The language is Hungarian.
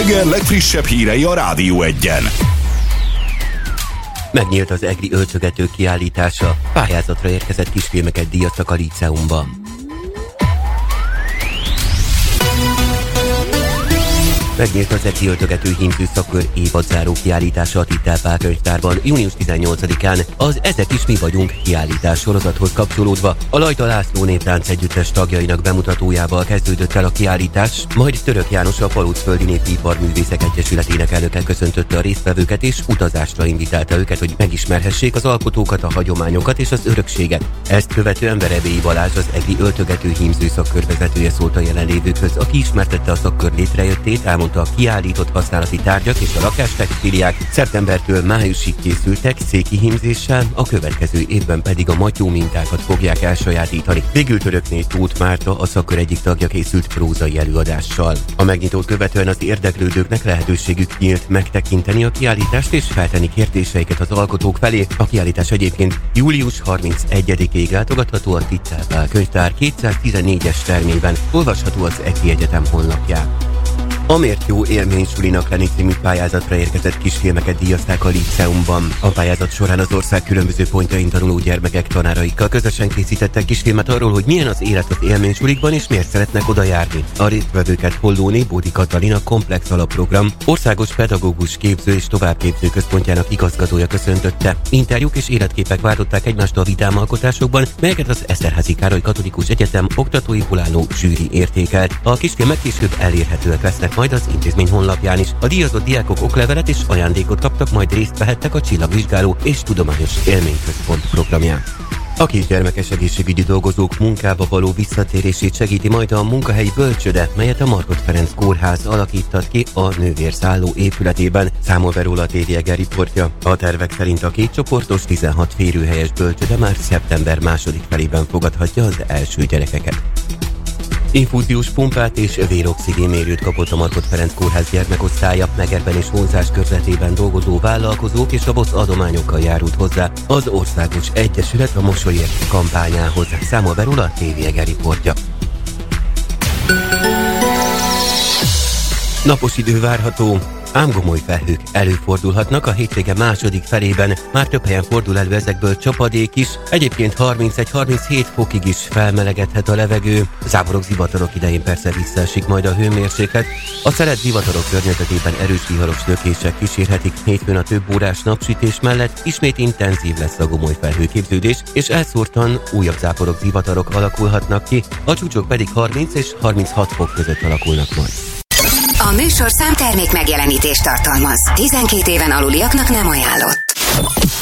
reggel legfrissebb hírei a Rádió Egyen. Megnyílt az EGRI öltögető kiállítása. Pályázatra érkezett kisfilmeket díjaztak a Líceumban. Megnyílt az EGRI öltögető hímző szakkör évadzáró kiállítása a Titel Pál könyvtárban június 18-án az Ezek is mi vagyunk kiállítás sorozathoz kapcsolódva. A Lajta László Népránc Együttes tagjainak bemutatójával kezdődött el a kiállítás, majd Török János a Falucföldi Népi Iparművészek Egyesületének elnöke köszöntötte a résztvevőket és utazásra invitálta őket, hogy megismerhessék az alkotókat, a hagyományokat és az örökséget. Ezt követően Verebélyi Balázs, az EGRI öltögető hímző szakkör vezetője szólt a jelenlévőkhöz, aki ismertette a szakkör létrejöttét, elmondta, a kiállított használati tárgyak és a lakástextíliák szeptembertől májusig készültek széki hímzéssel, a következő évben pedig a matyó mintákat fogják elsajátítani. Végül Törökné Tóth Márta, a szakkör egyik tagja készült prózai előadással. A megnyitót követően az érdeklődőknek lehetőségük nyílt megtekinteni a kiállítást és feltenni kérdéseiket az alkotók felé. A kiállítás egyébként július 31-ig látogatható a Titel Pál könyvtár 214-es termében, olvasható az EGRI Egyetem honlapján. A Miért jó élmény sulinak lenni című pályázatra érkezett kisfilmeket díjazták a Líceumban. A pályázat során az ország különböző pontjain tanuló gyermekek tanáraikkal közösen készítettek kisfilmet arról, hogy milyen az élet az élménysulikban és miért szeretnek oda járni. A résztvevőket Hollóné Bódi Katalin, Komplex Alapprogram országos pedagógus képző és továbbképző központjának igazgatója köszöntötte. Interjúk és életképek váltották egymást a vidámalkotásokban, melyeket az Eszterházy Károly Katolikus Egyetem oktatóiból álló zsűri értékelt. A kisfilmek később elérhetőek lesznek majd az intézmény honlapján is. A díjazott diákok oklevelet és ajándékot kaptak, majd részt vehettek a Csillagvizsgáló és Tudományos Élményközpont programján. A kisgyermekes egészségügyi dolgozók munkába való visszatérését segíti majd a munkahelyi bölcsőde, melyet a Markhot Ferenc Kórház alakított ki a nővérszálló épületében, számol be róla a TVEGER riportja. A tervek szerint a két csoportos 16 férőhelyes bölcsőde már szeptember második felében fogadhatja az első gyerekeket. Infúziós pumpát és véroxigénmérőt kapott a Markhot Ferenc Kórház gyermekosztálya. Megerben és vonzás körzetében dolgozó vállalkozók és a BOSZ adományokkal járult hozzá az Országos Egyesület a Mosolyért kampányához, számol be róla a TVEGER riportja. Napos idő várható, ám gomoly felhők előfordulhatnak a hétvége második felében. Már több helyen fordul elő ezekből csapadék is, egyébként 31-37 fokig is felmelegedhet a levegő. Záporok, zivatarok idején persze visszaesik majd a hőmérséklet. A szelet zivatarok környezetében erős viharos lökések kísérhetik. Hétfőn a több órás napsütés mellett ismét intenzív lesz a gomoly felhőképződés, és elszórtan újabb záporok, zivatarok alakulhatnak ki, a csúcsok pedig 30 és 36 fok között alakulnak majd. A műsorszám termék megjelenítést tartalmaz. 12 éven aluliaknak nem ajánlott.